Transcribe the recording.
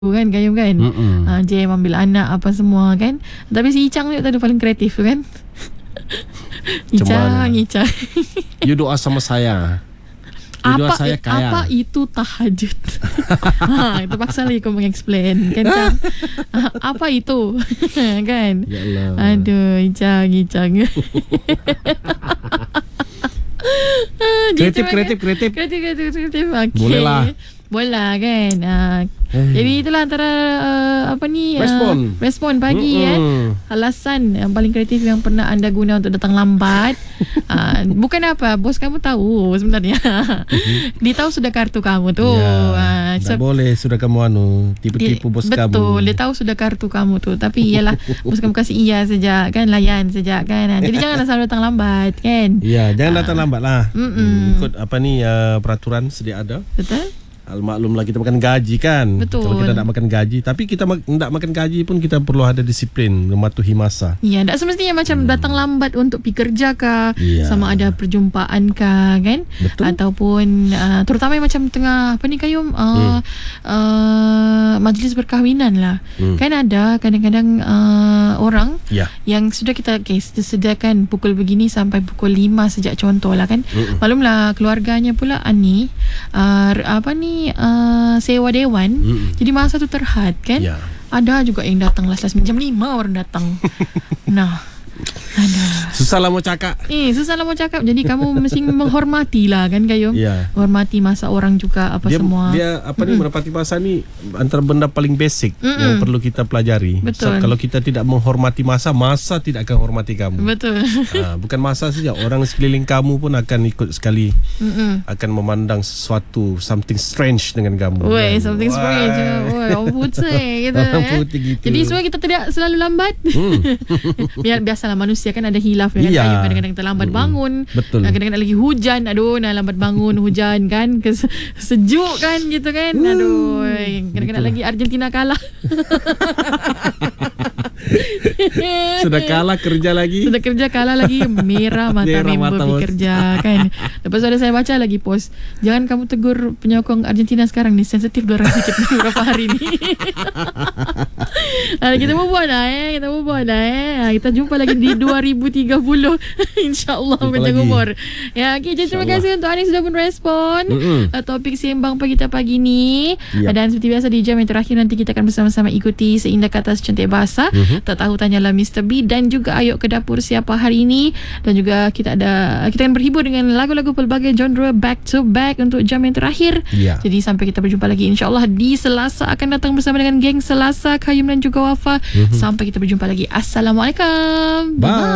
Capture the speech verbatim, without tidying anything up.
kan Gayum kan. uh, Jam ambil anak apa semua kan. Tapi si Icang ni tadi paling kreatif kan. Icang Icang You doa sama saya. You doa apa, saya kaya. Apa itu tahajud? ha, Itu paksa lagi kau mengexplain kan Cang. Apa itu? Kan. Ya Allah. Aduh Icang Icang Kreatif kreatif kreatif Kreatif kreatif kreatif okay. Boleh lah. Boleh lah kan. uh, Jadi itulah antara uh, Apa ni uh, Respon Respon pagi Mm-mm. kan. Alasan yang paling kreatif yang pernah anda guna untuk datang lambat. uh, Bukan apa, bos kamu tahu sebenarnya. Dia tahu sudah kartu kamu tu. Ya, uh, tak boleh sudah kamu anu tipu-tipu dia, bos betul, kamu. Betul, dia tahu sudah kartu kamu tu. Tapi ialah bos kamu kasih iya saja kan, layan saja kan. Jadi janganlah selalu datang lambat kan. Ya, jangan datang uh, lambat lah. Mm-mm. Ikut apa ni uh, peraturan sedia ada. Betul. Maklumlah kita makan gaji kan. Betul. Kalau kita tak makan gaji, tapi kita tak makan gaji pun kita perlu ada disiplin, mematuhi masa. Ya, tak semestinya macam hmm. datang lambat untuk pergi kerja kah, ya. Sama ada perjumpaan kah kan. Betul. Ataupun uh, terutama macam tengah apa ni Kayum, uh, hmm. uh, majlis perkahwinan lah. Hmm. Kan ada kadang-kadang uh, orang ya. yang sudah kita okay, sediakan pukul begini sampai pukul lima sejak contoh lah kan. Hmm. Maklumlah keluarganya pula ani uh, apa ni Uh, sewa dewan. Mm-mm. Jadi masa tu terhad kan. Ya. Ada juga yang datang last last jam lima orang datang. Nah, ada. Susah lah mau cakap. Eh, susah lah mau cakap. Jadi kamu mesti menghormati lah kan Kayum. Ya. Hormati masa orang juga apa dia, semua. Dia apa ni, menepati masa ni antara benda paling basic Mm-mm. yang perlu kita pelajari. Betul. So, kalau kita tidak menghormati masa, masa tidak akan hormati kamu. Betul. Ha, bukan masa saja, orang sekeliling kamu pun akan ikut sekali. Mm-mm. Akan memandang sesuatu something strange dengan kamu. Weh, something Wah. strange. Weh, orang putih gitu. Orang eh. putih gitu. Jadi semua kita tidak selalu lambat. Hmm. Biar biasalah manusia kan ada hilaf kan. Iya. Kadang-kadang terlambat bangun. Betul. Kadang-kadang lagi hujan. Aduh, nak lambat bangun hujan kan. Sejuk kan gitu kan. Aduh, kadang-kadang lagi Argentina kalah. Sudah kalah kerja lagi. Sudah kerja kalah lagi. Merah mata Merah member mata pergi kerja kan. Lepas tu ada saya baca lagi post, jangan kamu tegur penyokong Argentina sekarang ni, sensitif dorang sikit beberapa hari ni. Kita move on lah eh. Kita move on lah eh. Kita jumpa lagi di dua ribu tiga puluh. InsyaAllah panjang umur. Ya, okay, jadi terima kasih untuk Anis sudah pun respon uh, topik sembang pagi kita pagi ni. Yep. Dan seperti biasa di jam yang terakhir nanti kita akan bersama-sama ikuti Seindah Kata Secantik Bahasa. Uh-huh. Tak tahu tanyalah mister B dan juga Ayuk ke Dapur siapa hari ini. Dan juga kita ada kita akan berhibur dengan lagu-lagu pelbagai genre back to back untuk jam yang terakhir. Yeah. Jadi sampai kita berjumpa lagi insyaAllah di Selasa akan datang bersama dengan geng Selasa, Kayum dan juga Wafa. Uh-huh. Sampai kita berjumpa lagi. Assalamualaikum. Bye.